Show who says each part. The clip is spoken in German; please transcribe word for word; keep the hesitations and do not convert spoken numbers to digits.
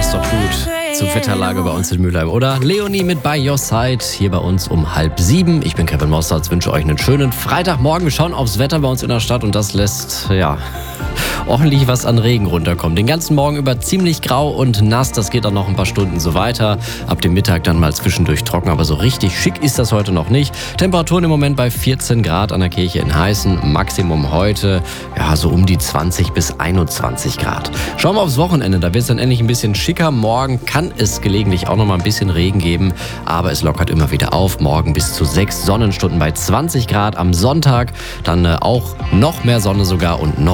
Speaker 1: passt doch gut zur Wetterlage bei uns in Mülheim, oder? Leonie mit By Your Side hier bei uns um halb sieben. Ich bin Kevin Mostards, wünsche euch einen schönen Freitagmorgen. Wir schauen aufs Wetter bei uns in der Stadt und das lässt, ja, ordentlich was an Regen runterkommen. Den ganzen Morgen über ziemlich grau und nass. Das geht dann noch ein paar Stunden so weiter. Ab dem Mittag dann mal zwischendurch trocken, aber so richtig schick ist das heute noch nicht. Temperaturen im Moment bei vierzehn Grad an der Kirche in Heißen. Maximum heute, ja, so um die zwanzig bis einundzwanzig Grad. Schauen wir aufs Wochenende. Da wird es dann endlich ein bisschen schicker. Morgen kann es gelegentlich auch noch mal ein bisschen Regen geben, aber es lockert immer wieder auf. Morgen bis zu sechs Sonnenstunden bei zwanzig Grad. Am Sonntag dann äh, auch noch mehr Sonne sogar und noch